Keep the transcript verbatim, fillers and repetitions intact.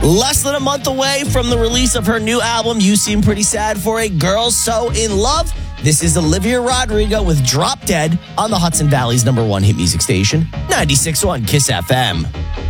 Less than a month away from the release of her new album, You Seem Pretty Sad for a Girl So In Love. This is Olivia Rodrigo with Drop Dead on the Hudson Valley's number one hit music station, ninety-six point one Kiss F M.